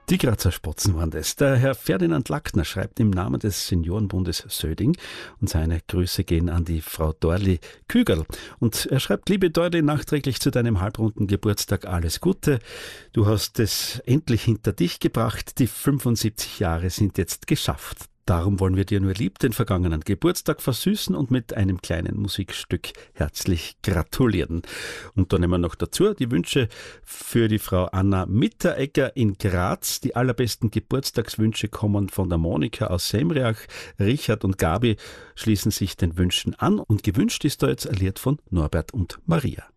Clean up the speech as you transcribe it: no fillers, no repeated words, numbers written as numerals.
Die Grazer Spotzen waren das. Der Herr Ferdinand Lackner schreibt im Namen des Seniorenbundes Söding und seine Grüße gehen an die Frau Dorli Kügerl. Und er schreibt: Liebe Dorli, nachträglich zu deinem halbrunden Geburtstag alles Gute. Du hast es endlich hinter dich gebracht. Die 75 Jahre sind jetzt geschafft. Darum wollen wir dir nur lieb den vergangenen Geburtstag versüßen und mit einem kleinen Musikstück herzlich gratulieren. Und dann nehmen wir noch dazu die Wünsche für die Frau Anna Mitteregger in Graz. Die allerbesten Geburtstagswünsche kommen von der Monika aus Semriach. Richard und Gabi schließen sich den Wünschen an und gewünscht ist da jetzt ein Lied von Norbert und Maria.